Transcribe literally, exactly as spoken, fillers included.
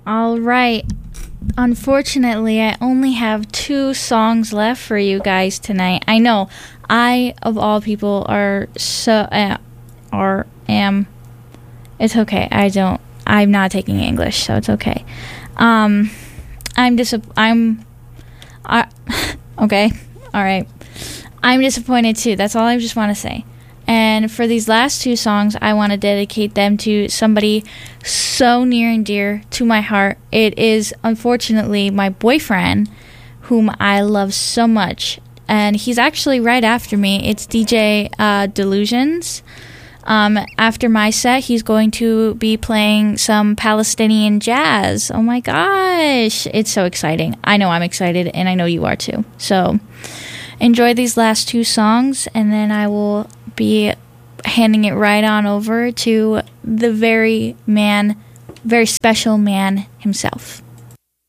All right. Unfortunately, I only have two songs left for you guys tonight. I know I, of all people, are so uh, are am. It's okay. I don't. I'm not taking English, so it's okay. Um, I'm dis. I'm. Uh, okay. All right. I'm disappointed too. That's all I just want to say. And for these last two songs, I want to dedicate them to somebody so near and dear to my heart. It is, unfortunately, my boyfriend, whom I love so much. And he's actually right after me. It's D J uh, Delusions. Um, after my set, he's going to be playing some Palestinian jazz. Oh my gosh. It's so exciting. I know I'm excited, and I know you are too. So enjoy these last two songs, and then I will be handing it right on over to the very man, very special man himself.